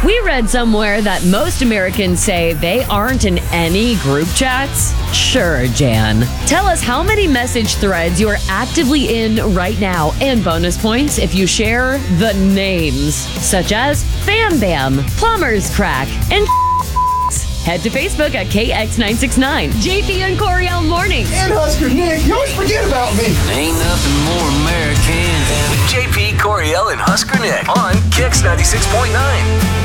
We read somewhere that most Americans say they aren't in any group chats. Sure, Jan. Tell us how many message threads you are actively in right now, and bonus points if you share the names, such as Fam Bam, Plumber's Crack, and Head to Facebook at KX969. JP and Coriel Mornings. And Husker Nick, you always forget about me. Ain't nothing more American than JP, Coriel, and Husker Nick on KX96.9.